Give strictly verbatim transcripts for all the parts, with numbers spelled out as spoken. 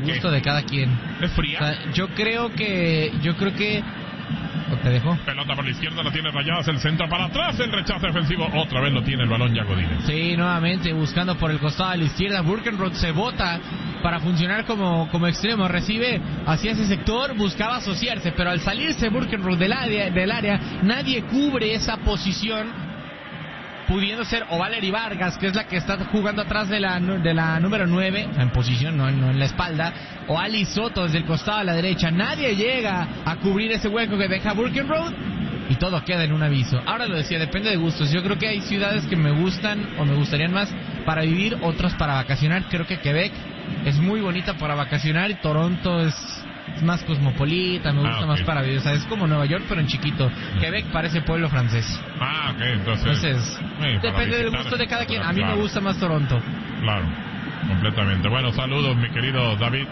gusto de cada quien. ¿Es fría? O sea, yo creo que... Yo creo que... ¿Te dejó? Pelota por la izquierda, la tiene Rayadas, el centro para atrás, el rechazo defensivo, otra vez lo tiene el balón ya Godínez. Sí, nuevamente buscando por el costado de la izquierda, Burkenroth se bota para funcionar como, como extremo, recibe hacia ese sector, buscaba asociarse, pero al salirse Burkenroth del área, del área, nadie cubre esa posición, pudiendo ser o Valery Vargas, que es la que está jugando atrás de la de la número nueve, en posición, no, no en la espalda, o Ali Soto desde el costado a la derecha. Nadie llega a cubrir ese hueco que deja Burkenroth y todo queda en un aviso. Ahora lo decía, depende de gustos. Yo creo que hay ciudades que me gustan o me gustarían más para vivir, otras para vacacionar. Creo que Quebec es muy bonita para vacacionar y Toronto es... es más cosmopolita, me gusta ah, okay. más para vivir, o sea, es como Nueva York pero en chiquito. Quebec parece pueblo francés. Ah, ok, entonces... Entonces, eh, depende del gusto de cada quien. A mí claro. me gusta más Toronto. Claro, completamente. Bueno, saludos mi querido David.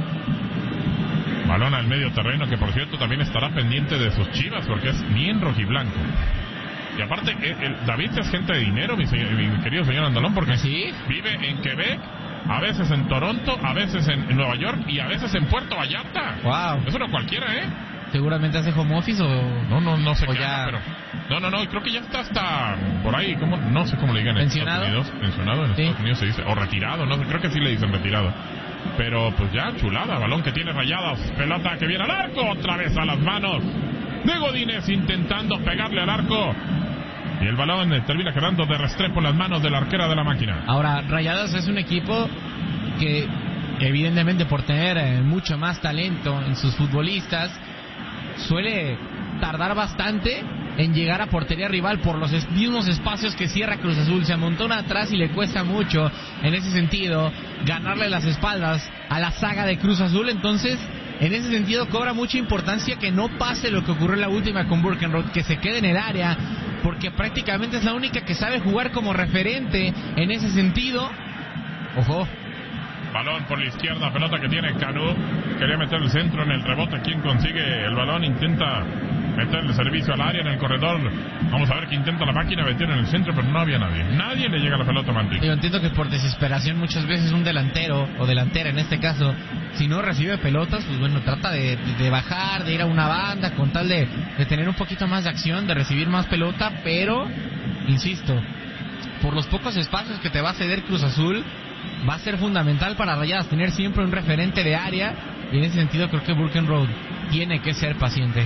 Balón al medio terreno, que por cierto también estará pendiente de sus Chivas, porque es bien rojiblanco. Y aparte, el, el David es gente de dinero, mi, señor, mi querido señor Andalón, porque ¿sí? vive en Quebec, a veces en Toronto, a veces en, en Nueva York y a veces en Puerto Vallarta. Wow. Eso no cualquiera, ¿eh? ¿Seguramente hace home office o...? No, no, no sé qué ya... haga, pero... No, no, no, creo que ya está hasta por ahí, ¿cómo? No sé cómo le digan en ¿pensionado? Estados Unidos. Pensionado en ¿sí? Estados Unidos se dice, o retirado, no sé, creo que sí le dicen retirado. Pero pues ya, chulada, balón que tiene Rayadas, pelota que viene al arco, otra vez a las manos de Godínez intentando pegarle al arco. Y el balón termina quedando de restrepo en las manos de la arquera de la máquina. Ahora, Rayadas es un equipo que, evidentemente por tener eh, mucho más talento en sus futbolistas, suele tardar bastante en llegar a portería rival por los es- mismos espacios que cierra Cruz Azul. Se amontona atrás y le cuesta mucho, en ese sentido, ganarle las espaldas a la saga de Cruz Azul. Entonces, en ese sentido, cobra mucha importancia que no pase lo que ocurrió en la última con Burkenroth, que se quede en el área, porque prácticamente es la única que sabe jugar como referente en ese sentido. Ojo. Balón por la izquierda, pelota que tiene Canu. Quería meter el centro en el rebote. ¿Quién consigue el balón? Intenta meter el servicio al área en el corredor. Vamos a ver qué intenta la máquina meter en el centro, pero no había nadie. Nadie le llega a la pelota a Mantic. Yo entiendo que por desesperación muchas veces un delantero, o delantera en este caso, si no recibe pelotas, pues bueno, trata de, de bajar, de ir a una banda con tal de, de tener un poquito más de acción, de recibir más pelota, pero, insisto, por los pocos espacios que te va a ceder Cruz Azul, va a ser fundamental para Rayadas tener siempre un referente de área, y en ese sentido creo que Burkenroth tiene que ser paciente.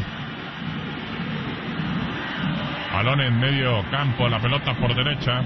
Balón en medio campo, la pelota por derecha.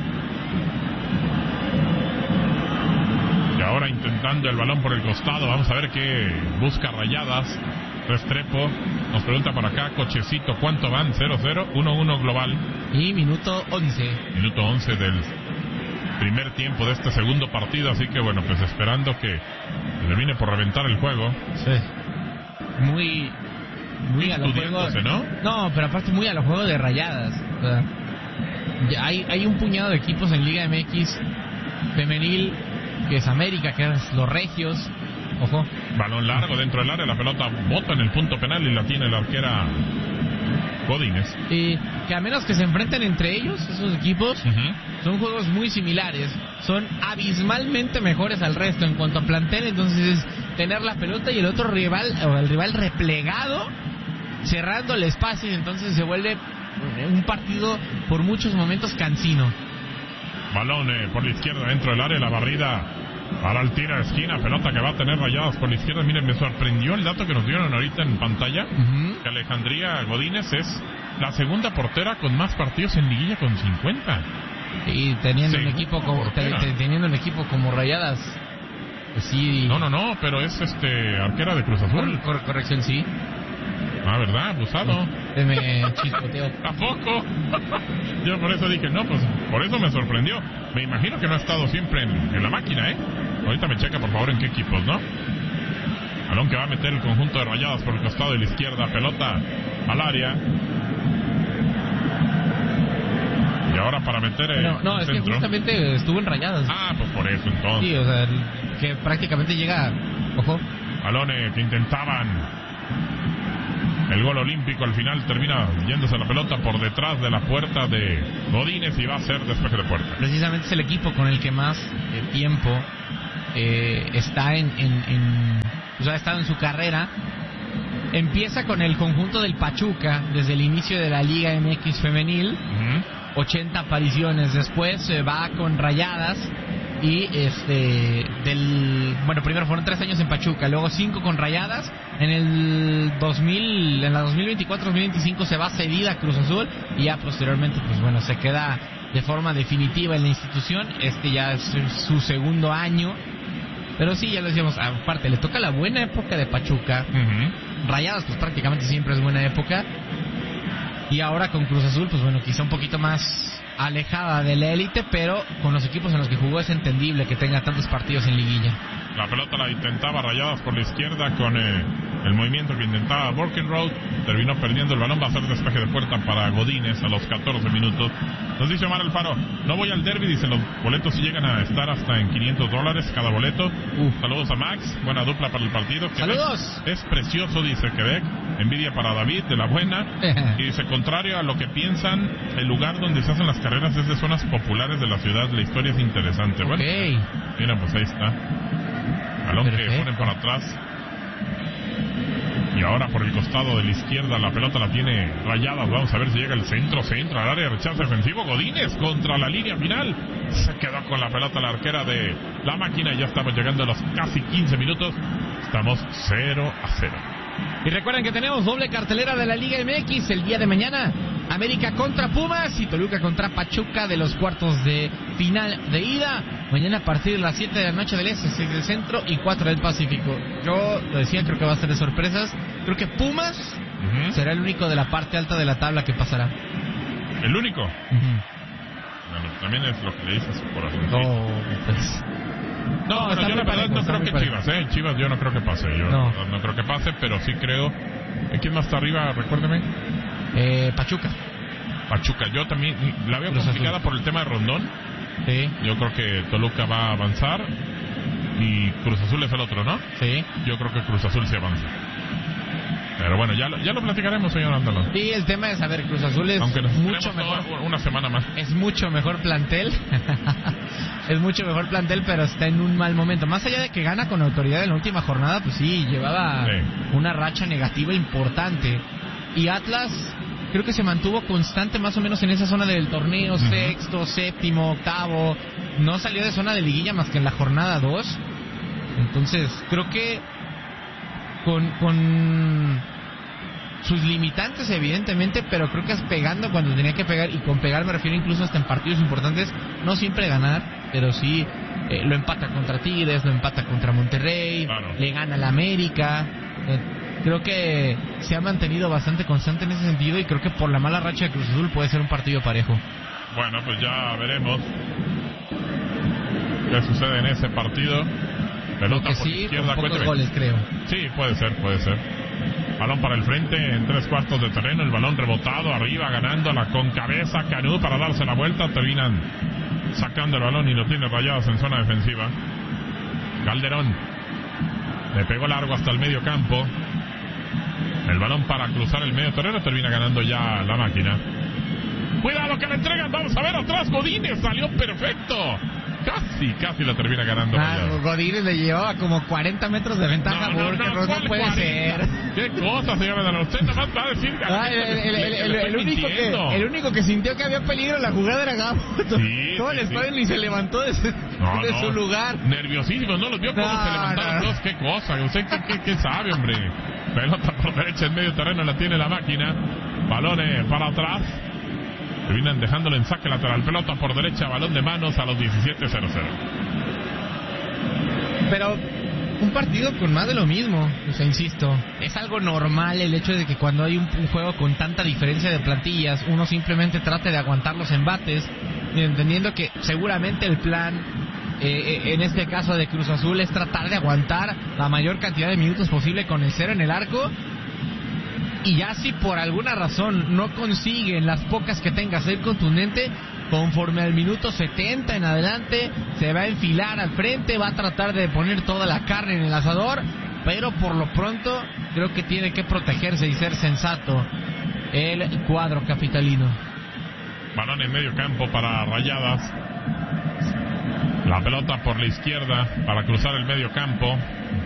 Y ahora intentando el balón por el costado. Vamos a ver qué busca Rayadas. Restrepo nos pregunta por acá, Cochecito, ¿cuánto van? cero cero, uno uno global. Y minuto once. Minuto once del primer tiempo de este segundo partido. Así que bueno, pues esperando que termine por reventar el juego. Sí. Muy... muy a los juegos, ¿no? No, pero aparte muy a los juegos de Rayadas. O sea, ya hay, hay un puñado de equipos en Liga M X femenil, que es América, que es los Regios. Ojo. Balón largo dentro del área, la pelota bota en el punto penal y la tiene la arquera Godínez. Y que a menos que se enfrenten entre ellos, esos equipos, uh-huh. son juegos muy similares. Son abismalmente mejores al resto en cuanto a plantel. Entonces es tener la pelota y el otro rival, o el rival replegado, cerrando el espacio, y entonces se vuelve un partido por muchos momentos cansino. Balón eh, por la izquierda dentro del área, la barrida para el tiro de esquina, pelota que va a tener Rayadas por la izquierda. Miren, me sorprendió el dato que nos dieron ahorita en pantalla, uh-huh. que Alejandría Godínez es la segunda portera con más partidos en liguilla, con cincuenta. Y teniendo un equipo como te, teniendo un equipo como Rayadas, pues sí. No, no, no, pero es este arquera de Cruz Azul. Cor- corrección, sí. Ah, ¿verdad? Abusado. Me chispoteo. ¿Tampoco? Yo por eso dije, no, pues por eso me sorprendió. Me imagino que no ha estado siempre en, en la máquina, ¿eh? Ahorita me checa, por favor, en qué equipos, ¿no? Balón que va a meter el conjunto de Rayadas por el costado de la izquierda, pelota al área. Y ahora para meter el No, no, es centro. que justamente estuvo en Rayadas. Ah, pues por eso entonces. Sí, o sea, que prácticamente llega, ojo. Balones que intentaban el gol olímpico, al final termina yéndose la pelota por detrás de la puerta de Godínez y va a ser despeje de puerta. Precisamente es el equipo con el que más eh, tiempo eh, está en, en, en, o sea, ha estado en su carrera. Empieza con el conjunto del Pachuca desde el inicio de la Liga M X femenil, uh-huh. ochenta apariciones. Después se va con Rayadas y este del bueno primero fueron tres años en Pachuca, luego cinco con Rayadas. En el dos mil, en la dos mil veinticuatro dos mil veinticinco se va cedida a Cruz Azul y ya posteriormente pues bueno se queda de forma definitiva en la institución. Este ya es su segundo año. Pero sí, ya lo decíamos, aparte le toca la buena época de Pachuca. Uh-huh. Rayadas pues prácticamente siempre es buena época. Y ahora con Cruz Azul pues bueno, quizá un poquito más alejada de la élite, pero con los equipos en los que jugó es entendible que tenga tantos partidos en liguilla. La pelota la intentaba Rayadas por la izquierda con eh, el movimiento que intentaba Borkenroth. Terminó perdiendo el balón. Va a ser despeje de puerta para Godínez a los catorce minutos. Nos dice Omar Alfaro, no voy al derbi. Dice, los boletos sí llegan a estar hasta en quinientos dólares cada boleto. Uh. Saludos a Max. Buena dupla para el partido. Quebec Saludos. Es precioso, dice Quebec. Envidia para David, de la buena. Y dice, contrario a lo que piensan, el lugar donde se hacen las carreras es de zonas populares de la ciudad. La historia es interesante. Bueno, okay. Mira, pues ahí está. Balón que ponen para atrás. Y ahora por el costado de la izquierda la pelota la tiene Rayadas. Vamos a ver si llega el centro, centro al área de rechazo defensivo. Godínez contra la línea final. Se quedó con la pelota la arquera de la máquina. Ya estamos llegando a los casi quince minutos. Estamos cero a cero. Y recuerden que tenemos doble cartelera de la Liga M X el día de mañana. América contra Pumas y Toluca contra Pachuca de los cuartos de final de ida. Mañana a partir de las siete de la noche del Este, seis del Centro y cuatro del Pacífico. Yo lo decía, creo que va a ser de sorpresas. Creo que Pumas uh-huh. será el único de la parte alta de la tabla que pasará. ¿El único? Uh-huh. Bueno, también es lo que le dice a su corazón. No, pues... No, no, pero yo la verdad no creo que parejo. Chivas, ¿eh? Chivas yo no creo que pase. Yo no, no creo que pase, pero sí creo... ¿Quién más está arriba? Recuérdeme. Eh, Pachuca. Pachuca, yo también la veo Cruz complicada Azul. Por el tema de Rondón. Sí. Yo creo que Toluca va a avanzar y Cruz Azul es el otro, ¿no? Sí. Yo creo que Cruz Azul se avanza. Pero bueno, ya lo, ya lo platicaremos, señor Ándalo. Sí, el tema es, a ver, Cruz Azul es Aunque nos mucho mejor. Una semana más. Es mucho mejor plantel. Es mucho mejor plantel, pero está en un mal momento. Más allá de que gana con autoridad en la última jornada, pues sí, llevaba sí. una racha negativa importante. Y Atlas creo que se mantuvo constante más o menos en esa zona del torneo, uh-huh. sexto, séptimo, octavo. No salió de zona de liguilla más que en la jornada dos. Entonces, creo que con, con sus limitantes evidentemente, pero creo que es pegando cuando tenía que pegar, y con pegar me refiero incluso hasta en partidos importantes, no siempre ganar, pero sí eh, lo empata contra Tigres, lo empata contra Monterrey, claro. le gana al América. Eh, creo que se ha mantenido bastante constante en ese sentido, y creo que por la mala racha de Cruz Azul puede ser un partido parejo. Bueno, pues ya veremos qué sucede en ese partido. Pelota por sí, izquierda, con pocos goles, creo. Sí, puede ser, puede ser. Balón para el frente en tres cuartos de terreno. El balón rebotado arriba, ganándola con cabeza Canú para darse la vuelta. Terminan sacando el balón y lo tiene Rayados en zona defensiva. Calderón le pegó largo hasta el medio campo. El balón para cruzar el medio terreno. Termina ganando ya la máquina. Cuidado que le entregan. Vamos a ver atrás. Godínez salió perfecto. Casi, casi la termina ganando. Ah, Godínez le llevaba como cuarenta metros de ventaja. No, no, no, no, no puede ser. ¿Qué cosa, señor Medano? Usted nada más va a decir... Ah, el, el, el, el, el, único que, el único que sintió que había peligro en la jugada era Gabo. Sí, todo sí, el estadio sí. ni se levantó de, su, no, de no. su lugar. Nerviosísimos, ¿no? Los vio cómo no, se levantaron no. todos. ¿Qué cosa? ¿Usted qué, qué, qué sabe, hombre? Pelota por derecha en medio terreno, la tiene la máquina. Balones para atrás. Terminan dejándolo en saque lateral. Pelota por derecha, balón de manos a los diecisiete cero cero. Pero un partido con más de lo mismo, o sea, insisto, es algo normal el hecho de que cuando hay un, un juego con tanta diferencia de plantillas, uno simplemente trate de aguantar los embates, entendiendo que seguramente el plan, eh, en este caso de Cruz Azul, es tratar de aguantar la mayor cantidad de minutos posible con el cero en el arco. Y ya si por alguna razón no consiguen las pocas que tenga ser contundente, conforme al minuto setenta en adelante se va a enfilar al frente, va a tratar de poner toda la carne en el asador, pero por lo pronto creo que tiene que protegerse y ser sensato el cuadro capitalino. Balón en medio campo para Rayadas. La pelota por la izquierda para cruzar el medio campo.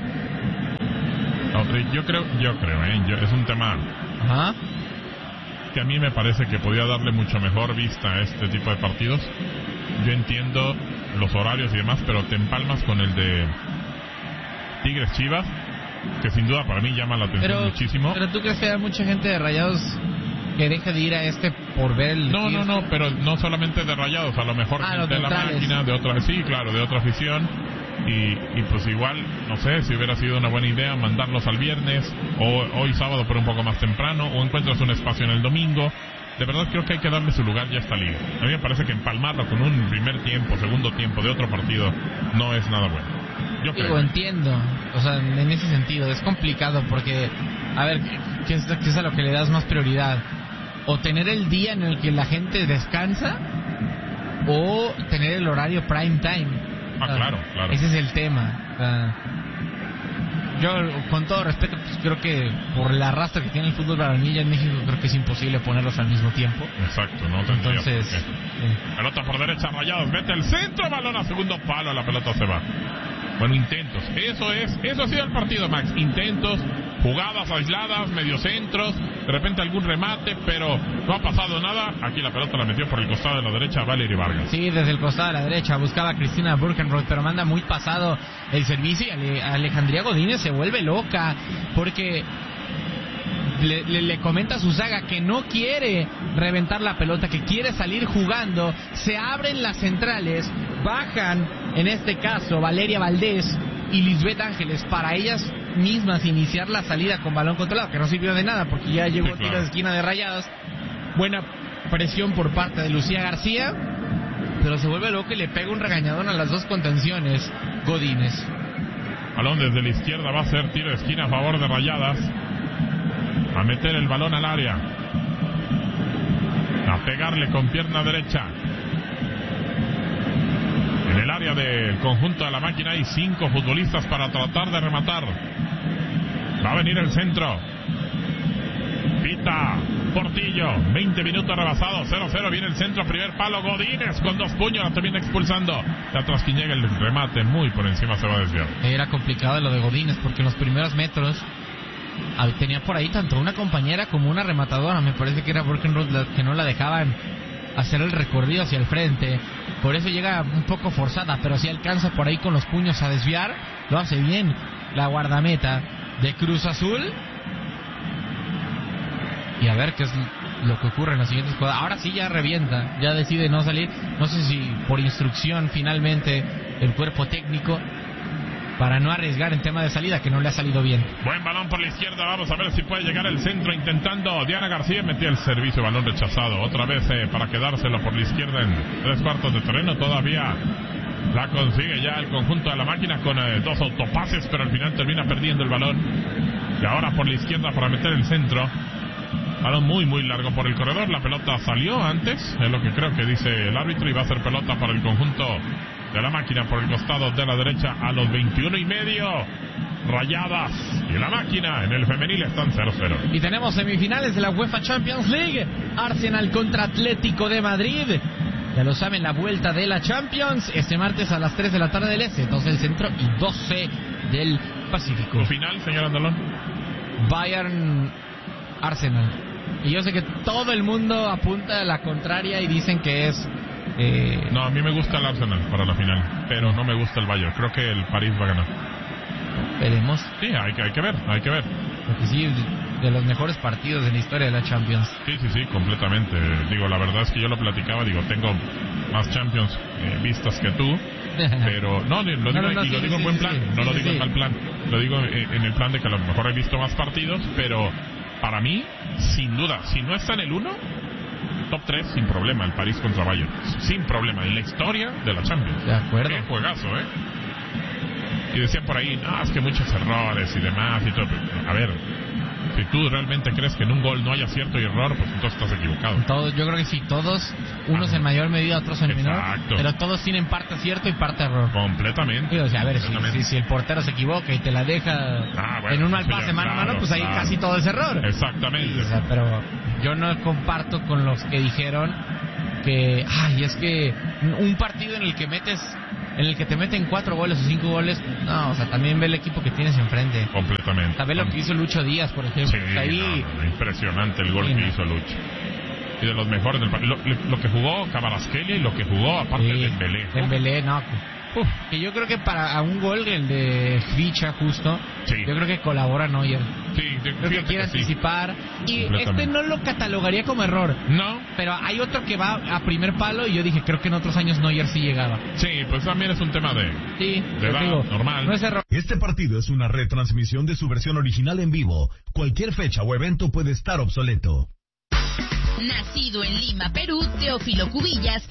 Yo creo, yo creo, ¿eh? Yo, es un tema Ajá. que a mí me parece que podía darle mucho mejor vista a este tipo de partidos. Yo entiendo los horarios y demás, pero te empalmas con el de Tigres Chivas, que sin duda para mí llama la atención pero, muchísimo. Pero tú crees que hay mucha gente de Rayados que deja de ir a este por ver el... No, no, no, pero no solamente de Rayados, a lo mejor ah, de la máquina, de otra, sí, claro, de otra afición. Y, y pues igual, no sé, si hubiera sido una buena idea mandarlos al viernes o hoy sábado pero un poco más temprano, o encuentras un espacio en el domingo. De verdad creo que hay que darle su lugar ya a esta liga. A mí me parece que empalmarlo con un primer tiempo, segundo tiempo de otro partido no es nada bueno. Yo creo. Digo, entiendo, o sea, en ese sentido es complicado porque, a ver, ¿qué es, qué es a lo que le das más prioridad? O tener el día en el que la gente descansa o tener el horario prime time. Ah, claro, claro. Ese es el tema. O sea, yo, con todo respeto, pues creo que por la arrastre que tiene el fútbol varonil en México, creo que es imposible ponerlos al mismo tiempo. Exacto, no tendría. Entonces, eh. pelota por derecha, Rayados, mete el centro, balón a segundo palo, la pelota se va. Bueno, intentos. Eso es, eso ha sido el partido, Max. Intentos, jugadas aisladas, mediocentros, de repente algún remate, pero no ha pasado nada. Aquí la pelota la metió por el costado de la derecha Valery Vargas. Sí, desde el costado de la derecha buscaba a Cristina Burkenroth, pero manda muy pasado el servicio y Ale- Alejandría Godínez se vuelve loca porque le, le, le comenta a su saga que no quiere reventar la pelota, que quiere salir jugando. Se abren las centrales, bajan, en este caso, Valeria Valdés y Lisbeth Ángeles, para ellas mismas iniciar la salida con balón controlado, que no sirvió de nada porque ya llegó sí, claro. tiro de esquina de Rayadas. Buena presión por parte de Lucía García, pero se vuelve loco y le pega un regañadón a las dos contenciones Godínez. Balón desde la izquierda, va a ser tiro de esquina a favor de Rayadas. A meter el balón al área, a pegarle con pierna derecha. En el área del conjunto de la máquina hay cinco futbolistas para tratar de rematar. Va a venir el centro. Pita Portillo, veinte minutos rebasados, cero cero, viene el centro, primer palo, Godínez con dos puños, la termina expulsando. De atrás quien llega el remate, muy por encima se va a desviar. Era complicado lo de Godínez porque en los primeros metros tenía por ahí tanto una compañera como una rematadora. Me parece que era Burkenroth que no la dejaban hacer el recorrido hacia el frente. Por eso llega un poco forzada, pero si alcanza por ahí con los puños a desviar, lo hace bien la guardameta de Cruz Azul. Y a ver qué es lo que ocurre en las siguientes jugadas. Ahora sí ya revienta, ya decide no salir. No sé si por instrucción finalmente el cuerpo técnico, para no arriesgar en tema de salida, que no le ha salido bien. Buen balón por la izquierda, vamos a ver si puede llegar el centro intentando Diana García, metió el servicio, balón rechazado, otra vez eh, para quedárselo por la izquierda en tres cuartos de terreno, todavía la consigue ya el conjunto de la máquina con eh, dos autopases, pero al final termina perdiendo el balón. Y ahora por la izquierda para meter el centro, balón muy muy largo por el corredor, la pelota salió antes, es lo que creo que dice el árbitro, y va a ser pelota para el conjunto de la máquina por el costado de la derecha a los veintiuno y medio. Rayadas y la máquina en el femenil están cero cero. Y tenemos semifinales de la UEFA Champions League. Arsenal contra Atlético de Madrid. Ya lo saben, la vuelta de la Champions este martes a las tres de la tarde del Este, dos del Centro y doce del Pacífico. ¿Tu final, señor Andalón? Bayern Arsenal. Y yo sé que todo el mundo apunta a la contraria y dicen que es Eh... No, a mí me gusta el Arsenal para la final, pero no me gusta el Bayern. Creo que el París va a ganar. Veremos. Sí, hay que, hay que ver, hay que ver. Porque sí, de los mejores partidos de la historia de la Champions. Sí, sí, sí, completamente. Digo, la verdad es que yo lo platicaba, digo, tengo más Champions eh, vistas que tú, pero no, lo digo, no, no, no, y sí, lo digo sí, en buen sí, plan, sí, no sí, lo digo sí. en mal plan. Lo digo en, en el plan de que a lo mejor he visto más partidos, pero para mí, sin duda, si no está en el uno, top tres sin problema, el París contra Bayern. Sin problema, en la historia de la Champions. De acuerdo. Qué juegazo, ¿eh? Y decían por ahí, no, es que muchos errores y demás y todo. A ver, si tú realmente crees que en un gol no hay acierto y error, pues entonces estás equivocado. Todos, yo creo que sí, todos, unos ah, en mayor medida, otros en menor, pero todos tienen parte acierto y parte error. Completamente. O sea, a ver, si, si, si el portero se equivoca y te la deja ah, bueno, en un mal pase mano a mano, pues ahí claro. casi todo es error. Exactamente. O sea, pero yo no comparto con los que dijeron que, ay, es que un partido en el que metes en el que te meten cuatro goles o cinco goles, no, o sea, también ve el equipo que tienes enfrente. Completamente. Sabes lo que hizo Lucho Díaz, por ejemplo. Sí, ahí... no, no, impresionante el gol sí, que no. hizo Lucho. Y de los mejores del partido. Lo, lo que jugó Kvaratskhelia y lo que jugó aparte sí, de Dembélé. Dembélé, no. Uf, que yo creo que para un gol, el de Ficha justo, sí. yo creo que colabora Neuer. Sí, de, creo que quiere que anticipar. Sí. Y este no lo catalogaría como error. No. Pero hay otro que va a primer palo y yo dije, creo que en otros años Neuer sí llegaba. Sí, pues también es un tema de, sí, de edad digo, normal. No es error. Este partido es una retransmisión de su versión original en vivo. Cualquier fecha o evento puede estar obsoleto. Nacido en Lima, Perú, Teófilo Cubillas